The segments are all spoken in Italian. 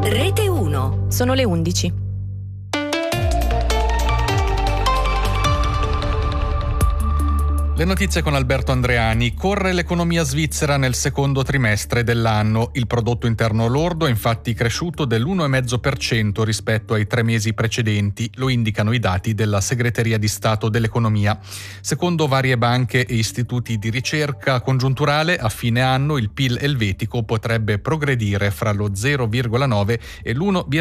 Rete 1. Sono le 11. Le notizie con Alberto Andreani. Corre l'economia svizzera nel secondo trimestre dell'anno. Il prodotto interno lordo è infatti cresciuto dell'1,5% rispetto ai 3 mesi precedenti, lo indicano i dati della Segreteria di Stato dell'Economia. Secondo varie banche e istituti di ricerca congiunturale, a fine anno il PIL elvetico potrebbe progredire fra lo 0,9 e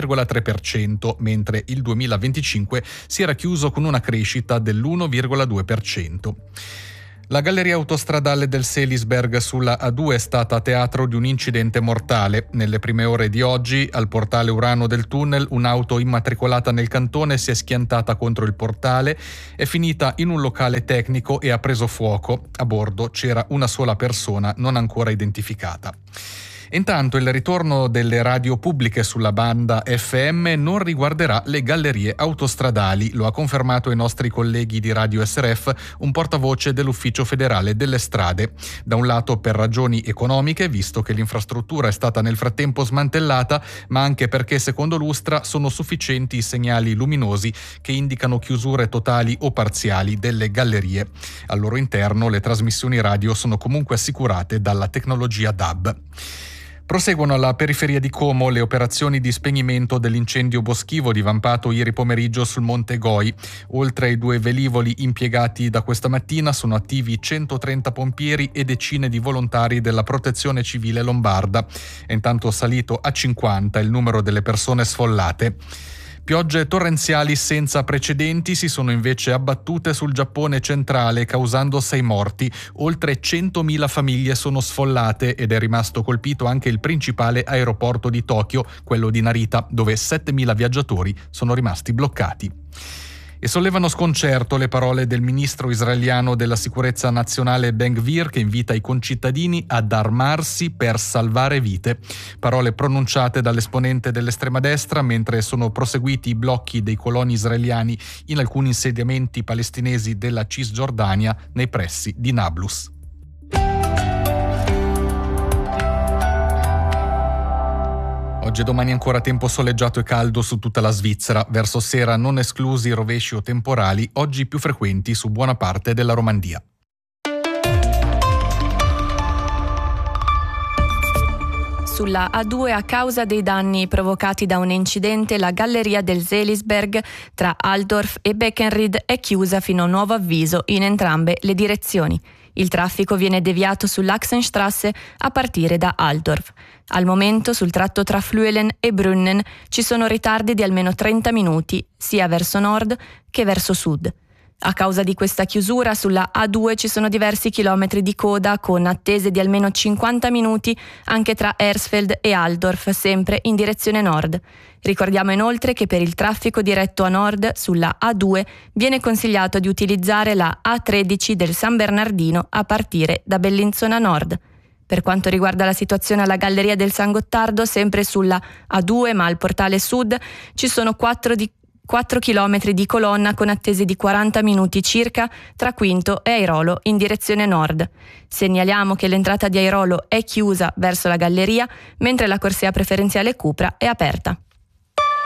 l'1,3%, mentre il 2025 si era chiuso con una crescita dell'1,2%. La galleria autostradale del Seelisberg sulla A2 è stata teatro di un incidente mortale. Nelle prime ore di oggi, al portale Urano del tunnel, un'auto immatricolata nel cantone si è schiantata contro il portale, è finita in un locale tecnico e ha preso fuoco. A bordo c'era una sola persona non ancora identificata. Intanto il ritorno delle radio pubbliche sulla banda FM non riguarderà le gallerie autostradali, lo ha confermato ai nostri colleghi di Radio SRF un portavoce dell'Ufficio Federale delle Strade. Da un lato per ragioni economiche, visto che l'infrastruttura è stata nel frattempo smantellata, ma anche perché secondo l'Ustra sono sufficienti i segnali luminosi che indicano chiusure totali o parziali delle gallerie. Al loro interno le trasmissioni radio sono comunque assicurate dalla tecnologia DAB. Proseguono alla periferia di Como le operazioni di spegnimento dell'incendio boschivo divampato ieri pomeriggio sul Monte Goi. Oltre ai 2 velivoli impiegati da questa mattina sono attivi 130 pompieri e decine di volontari della Protezione Civile lombarda. È intanto salito a 50 il numero delle persone sfollate. Piogge torrenziali senza precedenti si sono invece abbattute sul Giappone centrale, causando 6 morti. Oltre 100.000 famiglie sono sfollate ed è rimasto colpito anche il principale aeroporto di Tokyo, quello di Narita, dove 7.000 viaggiatori sono rimasti bloccati. E sollevano sconcerto le parole del ministro israeliano della sicurezza nazionale Ben-Gvir, che invita i concittadini ad armarsi per salvare vite. Parole pronunciate dall'esponente dell'estrema destra mentre sono proseguiti i blocchi dei coloni israeliani in alcuni insediamenti palestinesi della Cisgiordania nei pressi di Nablus. Oggi e domani ancora tempo soleggiato e caldo su tutta la Svizzera, verso sera non esclusi rovesci o temporali, oggi più frequenti su buona parte della Romandia. Sulla A2, a causa dei danni provocati da un incidente, la galleria del Seelisberg tra Altdorf e Beckenried è chiusa fino a nuovo avviso in entrambe le direzioni. Il traffico viene deviato sull'Achsenstrasse a partire da Altdorf. Al momento sul tratto tra Flüelen e Brünnen ci sono ritardi di almeno 30 minuti, sia verso nord che verso sud. A causa di questa chiusura sulla A2 ci sono diversi chilometri di coda con attese di almeno 50 minuti anche tra Hersfeld e Altdorf, sempre in direzione nord. Ricordiamo inoltre che per il traffico diretto a nord sulla A2 viene consigliato di utilizzare la A13 del San Bernardino a partire da Bellinzona Nord. Per quanto riguarda la situazione alla Galleria del San Gottardo, sempre sulla A2 ma al portale sud, ci sono 4 chilometri di colonna con attese di 40 minuti circa tra Quinto e Airolo in direzione nord. Segnaliamo che l'entrata di Airolo è chiusa verso la galleria, mentre la corsia preferenziale Cupra è aperta.